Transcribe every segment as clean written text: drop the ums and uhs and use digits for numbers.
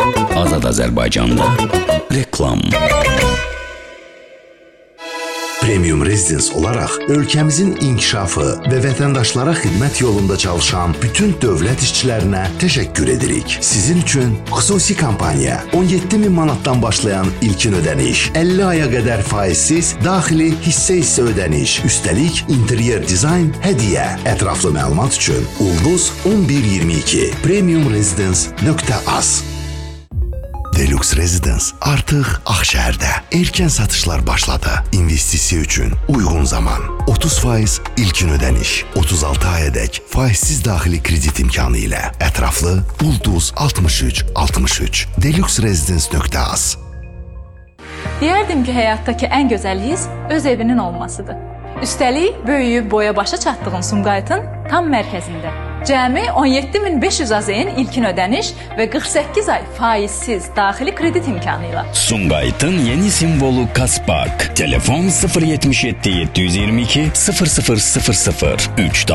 Azad Azərbaycanda reklam. Premium Residence olaraq ölkəmizin inkişafı və vətəndaşlara xidmət yolunda çalışan bütün dövlət işçilərinə təşəkkür edirik. Sizin üçün xüsusi kampaniya 17.000 manatdan başlayan ilkin ödəniş, 50 aya qədər faizsiz daxili hissə ödəniş, üstəlik interyer dizayn hədiyyə. Ətraflı məlumat üçün Ulduz 1122 premiumresidence.az. Deluxe Residence artıq Ağşəhərdə. Erkən satışlar başladı. İnvestisiya üçün uyğun zaman. 30% ilkin ödəniş, 36 ayadək faizsiz daxili kredit imkanı ilə. Ətraflı Ulduz 6363 deluxeresidence.az. Deyərdim ki, həyatdakı ən gözəl his öz evinin olmasıdır. Üstəlik, böyüyüb boya başa çatdığın Sumqayıtın tam mərkəzində. Cəmi 17.500 AZN ilkin ödəniş və 48 ay faizsiz daxili kredit imkanı ilə. Sumqayıtın yeni simvolu Kaspak. Telefon 077 722 0000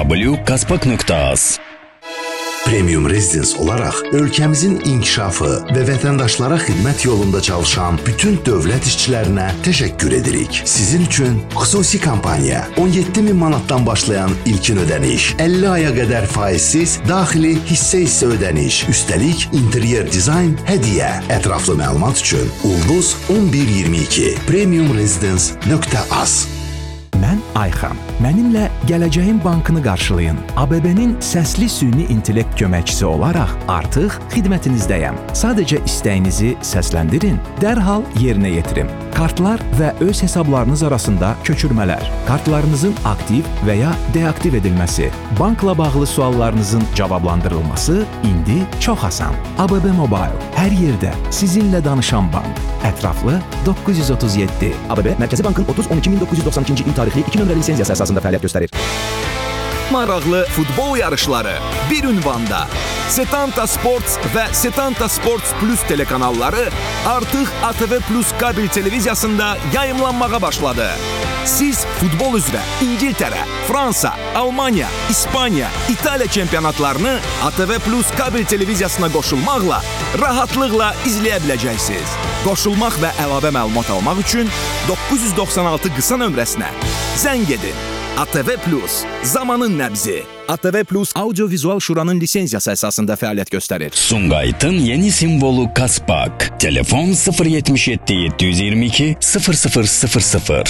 3w.kaspak.az. Premium Residence olaraq ölkəmizin inkişafı və vətəndaşlara xidmət yolunda çalışan bütün dövlət işçilərinə təşəkkür edirik. Sizin üçün xüsusi kampaniya 17.000 manatdan başlayan ilkin ödəniş, 50 aya qədər faizsiz daxili hissə ödəniş, üstəlik interyer dizayn hədiyyə. Ətraflı məlumat üçün Ulduz 1122 premiumresidence.az. Mən Ayxan. Mənimlə Gələcəyin Bankını qarşılayın. ABB-nin səsli süni intellekt köməkçisi olaraq artıq xidmətinizdəyəm. Sadəcə istəyinizi səsləndirin, dərhal yerinə yetirim. Kartlar və öz hesablarınız arasında köçürmələr, kartlarınızın aktiv və ya deaktiv edilməsi, bankla bağlı suallarınızın cavablandırılması indi çox asan. ABB Mobile, hər yerdə sizinlə danışan bank. Ətraflı 937. ABB Mərkəzi Bankın 30-12-1992-ci il tarixli 2 nömrəli lisenziyası əsasında fəaliyyət göstərir. Maraqlı futbol yarışları bir ünvanda. Setanta Sports və Setanta Sports Plus telekanalları artıq ATV Plus kabel televiziyasında yayımlanmağa başladı. Siz futbol üzrə İngiltərə, Fransa, Almaniya, İspaniya, İtaliya çempionatlarını ATV Plus kabel televiziyasına qoşulmaqla rahatlıqla izləyə biləcəksiniz. Qoşulmaq və əlavə məlumat almaq üçün 996 qısa nömrəsinə zəng edin. ATV Plus, zamanın nəbzi. ATV Plus Audio-Vizual Şuranın lisenziyası əsasında fəaliyyət göstərir. Sumqayıtın yeni simvolu Kaspak. Telefon 077 722 0000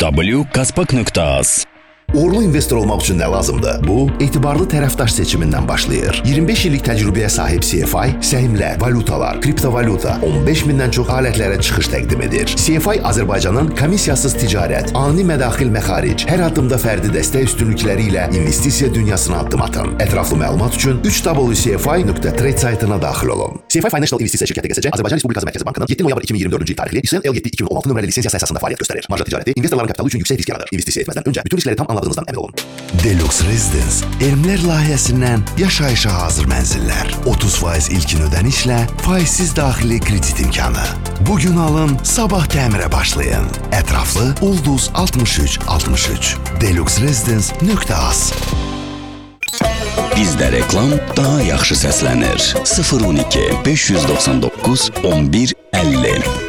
3w.kaspak.az. Uğurlu investor olmaq üçün nə lazımdır? Bu, etibarlı tərəfdaş seçimindən başlayır. 25 illik təcrübəyə sahib CFI, səhmlər, valutalar, kriptovalyuta, 15.000-dən çox alətlərə çıxış təqdim edir. CFI Azərbaycanın komissiyasız ticarət, ani mədaxil məxaric, hər addımda fərdi dəstək üstünlükləri ilə investisiya dünyasına addım atın. Ətraflı məlumat üçün 3w.cfi.trade saytına daxil olun. CFI Financial İnvestisiya şirkəti QSC Azərbaycan Respublikası Mərkəzi Bankının 7 noyabr 2024-cü il tarixli İSL L7-2016 nömrəli lisenziyası əsasında fəaliyyət göstərir. Marja ticarəti investorların kapitalı üçün yüksək risk yaradır. İnvestisiya etməzdən öncə bütün riskləri tam anladığınızdan əmin olun. Deluxe Residence, elmlər layihəsindən yaşayışa hazır mənzillər. 30% ilkin ödənişlə faizsiz daxili kredit imkanı. Bugün alın, sabah təmirə başlayın. Ətraflı Ulduz 6363 deluxeresidence.az. Bizdə reklam daha yaxşı səslənir. 012 599 11 50